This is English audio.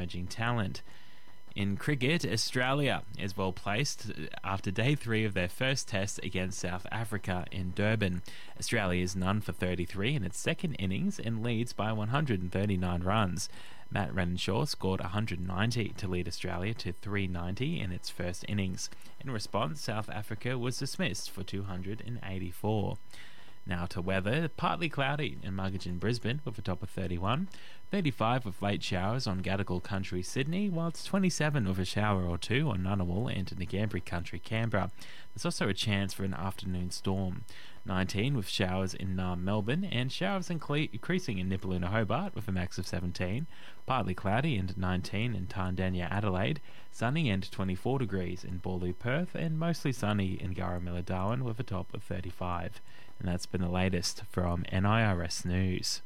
emerging talent. In cricket, Australia is well placed after day 3 of their first test against South Africa in Durban. Australia is none for 33 in its second innings and leads by 139 runs. Matt Renshaw scored 190 to lead Australia to 390 in its first innings. In response, South Africa was dismissed for 284. Now to weather, partly cloudy and muggish in Brisbane with a top of 31, 35 with late showers on Gadigal Country, Sydney, while it's 27 with a shower or two on Ngunnawal and Ngambri Country, Canberra. There's also a chance for an afternoon storm. 19 with showers in Naarm, Melbourne, and showers increasing in Nipaluna, Hobart with a max of 17, partly cloudy and 19 in Tandanya, Adelaide, sunny and 24 degrees in Boorloo, Perth, and mostly sunny in Garramilla, Darwin with a top of 35. And that's been the latest from NIRS News.